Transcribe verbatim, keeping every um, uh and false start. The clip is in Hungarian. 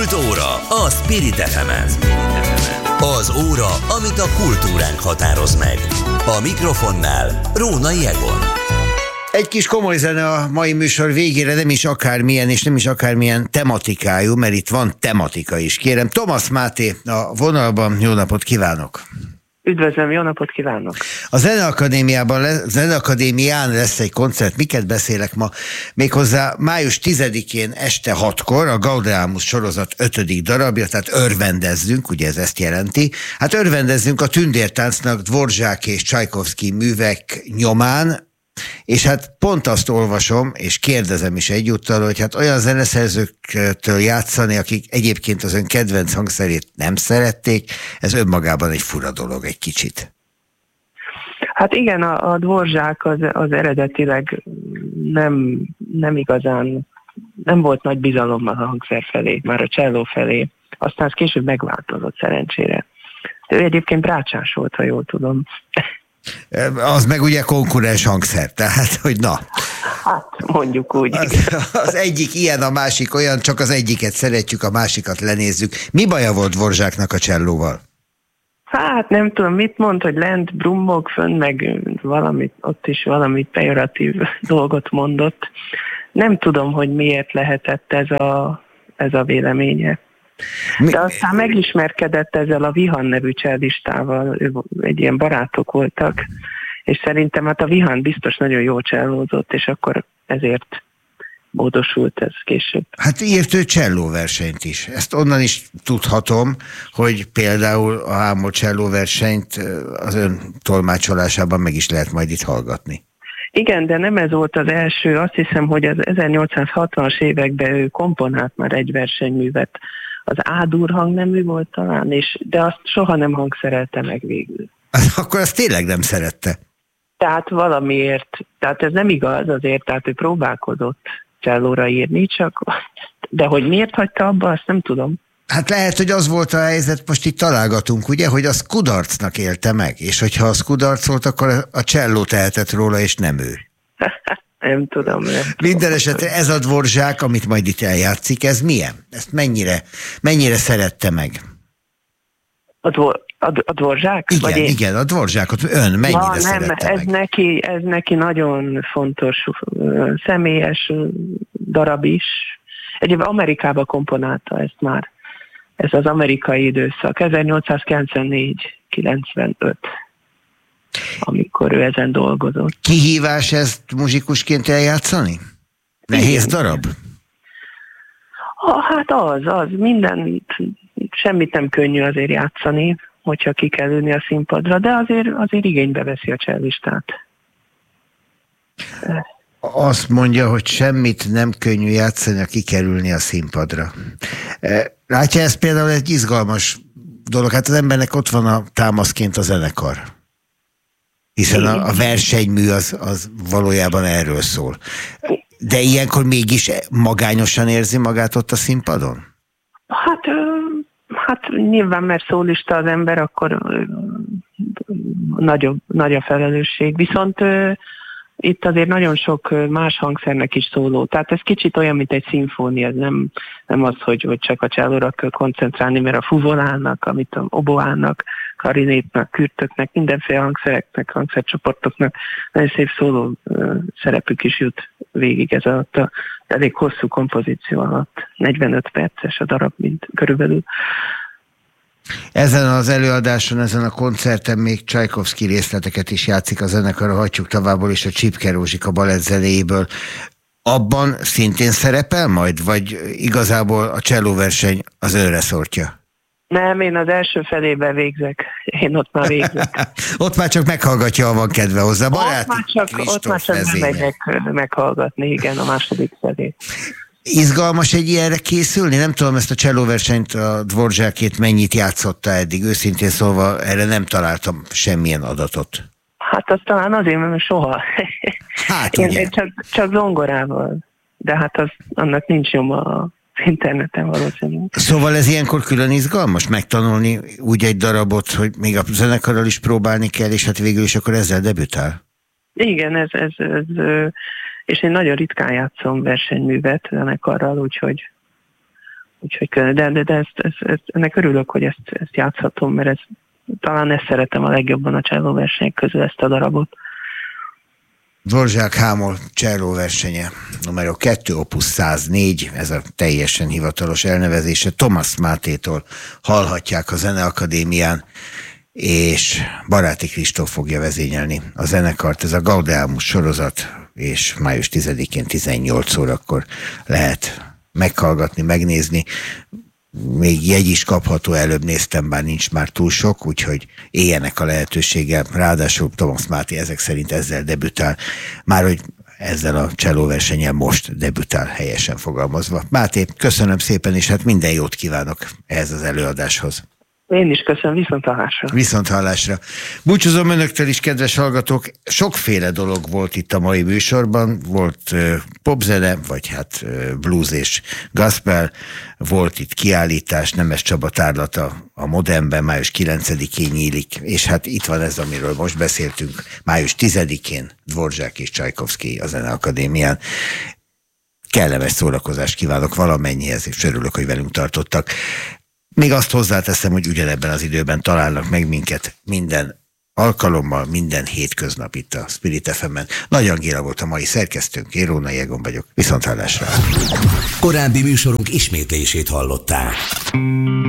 Kultúra a Spirit ef emen. Az óra, amit a kultúránk határoz meg. A mikrofonnál Rónai Egon. Egy kis komoly zene a mai műsor végére, nem is akármilyen, és nem is akármilyen tematikájú, mert itt van tematika is. Kérem, Thomas Máté a vonalban, jó napot kívánok! Üdvözlöm, jó napot kívánok! A Zeneakadémiában, Zeneakadémián lesz egy koncert, miket beszélek ma? Méghozzá május tizedikén este hatkor a Gaudeamus sorozat ötödik darabja, tehát örvendezzünk, ugye ez ezt jelenti. Hát örvendezzünk a tündértáncnak Dvorzsák és Csajkovszky művek nyomán, és hát pont azt olvasom, és kérdezem is egyúttal, hogy hát olyan zeneszerzőktől játszani, akik egyébként az ön kedvenc hangszerét nem szerették, ez önmagában egy fura dolog egy kicsit. Hát igen, a, a Dvorzsák az, az eredetileg nem, nem igazán, nem volt nagy bizalom a hangszer felé, már a cselló felé, aztán az később megváltozott szerencsére. Ő egyébként brácsás volt, ha jól tudom. Az meg ugye konkurens hangszer, tehát, hogy na. Hát, mondjuk úgy. Az, az egyik ilyen, a másik olyan, csak az egyiket szeretjük, a másikat lenézzük. Mi baja volt Dvorzsáknak a csellóval? Hát nem tudom, mit mond, hogy lent brummog fönn, meg valamit, ott is valami pejoratív dolgot mondott. Nem tudom, hogy miért lehetett ez a, ez a véleménye. De aztán megismerkedett ezzel a Vihan nevű csellistával, egy ilyen barátok voltak, és szerintem hát a Vihan biztos nagyon jól csellózott, és akkor ezért módosult ez később. Hát írt ő csellóversenyt is. Ezt onnan is tudhatom, hogy például a Hámol csellóversenyt az ön tolmácsolásában meg is lehet majd itt hallgatni. Igen, de nem ez volt az első. Azt hiszem, hogy az ezernyolcszázhatvanas években ő komponált már egy versenyművet. Az A-dur hangnemű volt talán, és, de azt soha nem hangszerelte meg végül. Akkor azt tényleg nem szerette? Tehát valamiért, tehát ez nem igaz azért, tehát ő próbálkozott csellóra írni, csak, de hogy miért hagyta abba, azt nem tudom. Hát lehet, hogy az volt a helyzet, most itt találgatunk, ugye, hogy az kudarcnak élte meg, és hogyha az kudarc volt, akkor a cselló tehetett róla, és nem ő. Nem tudom. Nem Minden esetre ez a Dvorzsák, amit majd itt eljátszik, ez milyen? Ezt mennyire, mennyire szerette meg? A, dvor, a, a Dvorzsák? Igen, vagy én? igen, a Dvorzsákot ön mennyire Na, nem, szerette ez meg? neki, ez neki nagyon fontos személyes darab is. Egyébként Amerikába komponálta ezt már. Ez az amerikai időszak, ezernyolcszázkilencvennégy kilencvenöt, amikor ő ezen dolgozott. Kihívás ezt muzsikusként eljátszani? Nehéz Igen. darab? Ha, hát az, az. Minden, semmit nem könnyű azért játszani, hogyha ki kell ülni a színpadra, de azért, azért igénybe veszi a csellistát. Azt mondja, hogy semmit nem könnyű játszani, ha kikerülni a színpadra. Látja, ez például egy izgalmas dolog. Hát az embernek ott van a támaszként a zenekar. Hiszen a, a versenymű az, az valójában erről szól. De ilyenkor mégis magányosan érzi magát ott a színpadon? Hát, hát nyilván, mert szólista az ember, akkor nagyobb, nagy a felelősség. Viszont itt azért nagyon sok más hangszernek is szóló. Tehát ez kicsit olyan, mint egy szimfónia. Ez nem, nem az, hogy, hogy csak a csellóra kell koncentrálni, mert a fuvolának, amit a oboának, klarinétnak, kürtöknek, mindenféle hangszereknek, hangszercsoportoknak nagyon szép szóló uh, szerepük is jut végig ez alatt a elég hosszú kompozíció alatt. negyvenöt perces a darab, mint körülbelül. Ezen az előadáson, ezen a koncerten még Csajkovszky részleteket is játszik a zenekar, a Hattyúk tavából és a Csipke Rózsika balett zenéjéből. Abban szintén szerepel majd, vagy igazából a csellóverseny az önre szortja? Nem, én az első felében végzek. Én ott már végzek. Ott már csak meghallgatja, ha van kedve hozzá. Baráti ott már csak, ott már csak megyek meghallgatni, igen, a második felé. Izgalmas egy ilyenre készülni? Nem tudom, ezt a csellóversenyt, a Dvorzsákét mennyit játszotta eddig. Őszintén szólva erre nem találtam semmilyen adatot. Hát az talán azért, mert soha. Hát Én, ugye. én csak, csak zongorával. De hát az, annak nincs nyoma az interneten valószínűleg. Szóval ez ilyenkor külön izgalmas megtanulni úgy egy darabot, hogy még a zenekarral is próbálni kell, és hát végül is akkor ezzel debütál. Igen, ez, ez, ez, és én nagyon ritkán játszom versenyművet zenekarral, úgyhogy Úgyhogy, de, de, de ezt, ezt, ezt, ennek örülök, hogy ezt, ezt játszhatom, mert ez, talán ezt szeretem a legjobban a cselló versenyek közül, ezt a darabot. Dvorzsák Hámol cselló versenye, numero kettő, opus száznégy, ez a teljesen hivatalos elnevezése. Thomas Mátétól hallhatják a Zeneakadémián, és Baráti Kristóf fogja vezényelni a zenekart. Ez a Gaudeamus sorozat, és május tizedikén tizennyolc órakor lehet meghallgatni, megnézni. Még jegy is kapható, előbb néztem, bár nincs már túl sok, úgyhogy éljenek a lehetőséggel. Ráadásul Thomas Máté ezek szerint ezzel debütál, már hogy ezzel a csellóversennyel most debütál, helyesen fogalmazva. Máté, köszönöm szépen, és hát minden jót kívánok ehhez az előadáshoz. Én is köszönöm, viszonthallásra. Viszonthallásra. Búcsúzom önöktől is, kedves hallgatók. Sokféle dolog volt itt a mai műsorban. Volt uh, popzene, vagy hát uh, blues és gospel. Volt itt kiállítás, Nemes Csaba tárlata a Modernben, május kilencedikén nyílik. És hát itt van ez, amiről most beszéltünk. május tizedikén Dvorzsák és Csajkovszky a Zeneakadémián. Kellemes szórakozást kívánok valamennyihez, és örülök, hogy velünk tartottak. Még azt hozzáteszem, hogy ugyanebben az időben találnak meg minket minden alkalommal, minden hétköznap itt a Spirit ef em-en. Nagy Angéla volt a mai szerkesztőnk, én Rónai Egon vagyok. Viszonthallásra. Korábbi műsorunk ismétlését hallották.